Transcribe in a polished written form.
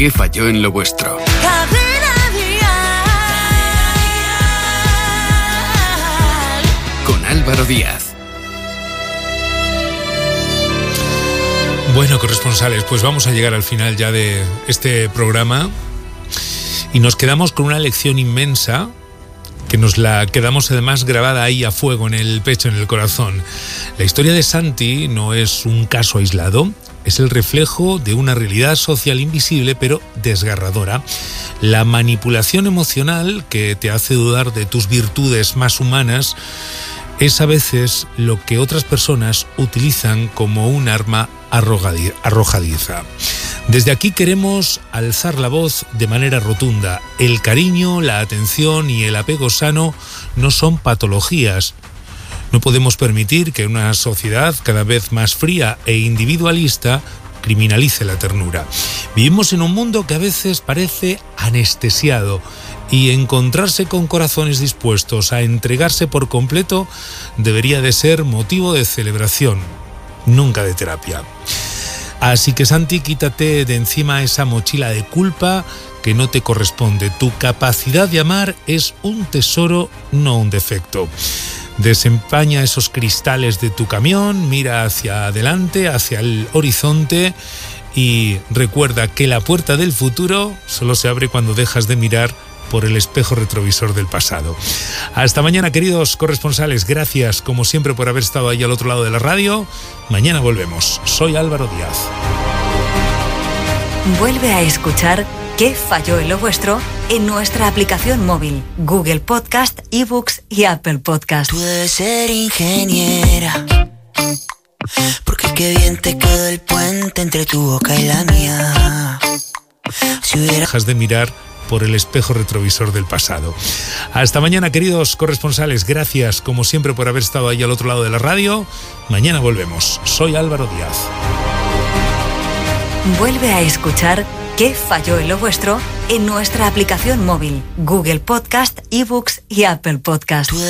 ¿Qué falló en lo vuestro? Con Álvaro Díaz. Bueno, corresponsales, pues vamos a llegar al final ya de este programa y nos quedamos con una lección inmensa que nos la quedamos además grabada ahí a fuego en el pecho, en el corazón. La historia de Santi no es un caso aislado, es el reflejo de una realidad social invisible pero desgarradora. La manipulación emocional que te hace dudar de tus virtudes más humanas es a veces lo que otras personas utilizan como un arma arrojadiza. Desde aquí queremos alzar la voz de manera rotunda. El cariño, la atención y el apego sano no son patologías. No podemos permitir que una sociedad cada vez más fría e individualista criminalice la ternura. Vivimos en un mundo que a veces parece anestesiado y encontrarse con corazones dispuestos a entregarse por completo debería de ser motivo de celebración, nunca de terapia. Así que Santi, quítate de encima esa mochila de culpa que no te corresponde. Tu capacidad de amar es un tesoro, no un defecto. Desempaña esos cristales de tu camión, mira hacia adelante, hacia el horizonte y recuerda que la puerta del futuro solo se abre cuando dejas de mirar por el espejo retrovisor del pasado. Hasta mañana, queridos corresponsales. Gracias, como siempre, por haber estado ahí al otro lado de la radio. Mañana volvemos. Soy Álvaro Díaz. Vuelve a escuchar ¿Qué falló en lo vuestro? En nuestra aplicación móvil, Google Podcast, eBooks y Apple Podcast. Tú debes ser ingeniera, porque qué bien te quedó el puente entre tu boca y la mía. Si dejas de mirar por el espejo retrovisor del pasado. Hasta mañana, queridos corresponsales. Gracias, como siempre, por haber estado ahí al otro lado de la radio. Mañana volvemos. Soy Álvaro Díaz. Vuelve a escuchar ¿Qué falló en lo vuestro? En nuestra aplicación móvil, Google Podcast, eBooks y Apple Podcast.